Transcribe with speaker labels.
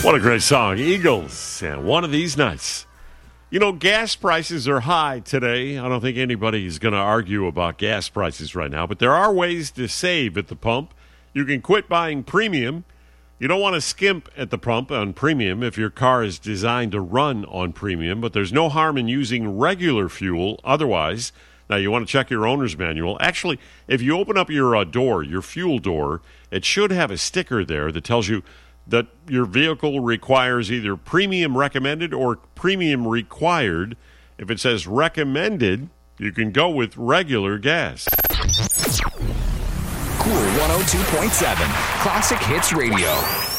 Speaker 1: What a great song. Eagles, and One of These Nights. You know, gas prices are high today. I don't think anybody's going to argue about gas prices right now, but there are ways to save at the pump. You can quit buying premium. You don't want to skimp at the pump on premium if your car is designed to run on premium, but there's no harm in using regular fuel otherwise. Now, you want to check your owner's manual. Actually, if you open up your door, your fuel door, it should have a sticker there that tells you that your vehicle requires either premium recommended or premium required. If it says recommended, you can go with regular gas.
Speaker 2: Cool 102.7 Classic Hits Radio.